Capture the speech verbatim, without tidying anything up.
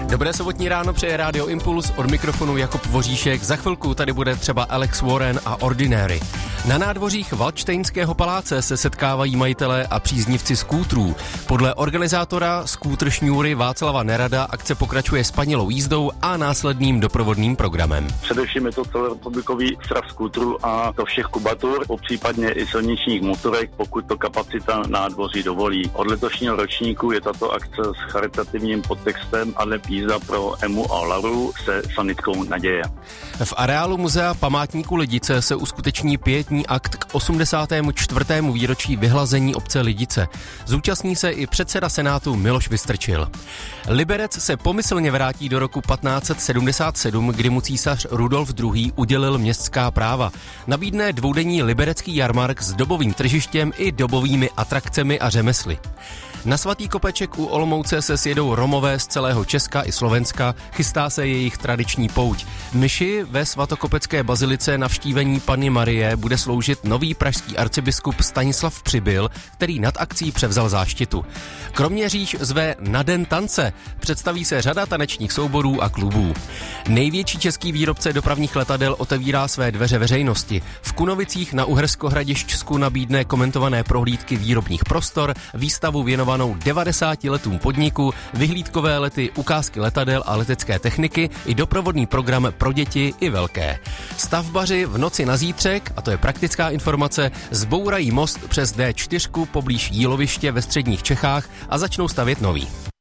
Dobré sobotní ráno přeje Rádio Impuls, od mikrofonu Jakub Voříšek. Za chvilku tady bude třeba Alex Warren a Ordinary. Na nádvořích Valdštejnského paláce se setkávají majitelé a příznivci skútrů. Podle organizátora skútr šňůry Václava Nerada akce pokračuje spanilou jízdou a následným doprovodným programem. Především je to celorepublikový sraz skútrů a to všech kubatur, popřípadně i silničních motorek, pokud to kapacita nádvoří dovolí. Od letošního ročníku je tato akce s charitativním podtextem a neb jízda pro Emu a Laru se sanitkou naděje. V areálu Muzea památníku Lidice se uskuteční pietní akt k osmdesátému čtvrtému výročí vyhlazení obce Lidice. Zúčastní se i předseda Senátu Miloš Vystrčil. Liberec se pomyslně vrátí do roku patnáct set sedmdesát sedm, kdy mu císař Rudolf druhý. udělil městská práva. Nabídne dvoudenní liberecký jarmark s dobovým tržištěm i dobovými atrakcemi a řemesly. Na svatý kopeček u Olomouce se sjedou Romové z celého Česka i Slovenska, chystá se jejich tradiční pouť. Mši ve svatokopecké bazilice Navštívení Panny Marie bude sloužit nový pražský arcibiskup Stanislav Přibyl, který nad akcí převzal záštitu. Kroměříž zve na Den tance, představí se řada tanečních souborů a klubů. Největší český výrobce dopravních letadel otevírá své dveře veřejnosti. V Kunovicích na Uherskohradišťsku nabídne komentované prohlídky výrobních prostor, výstavu věnovanou devadesáti letům podniku, vyhlídkové lety, ukázky letadel a letecké techniky i doprovodný program pro děti i velké. Stavbaři v noci na zítřek, a to je praktická informace, zbourají most přes dé čtyři poblíž Jíloviště ve středních Čechách a začnou stavět nový.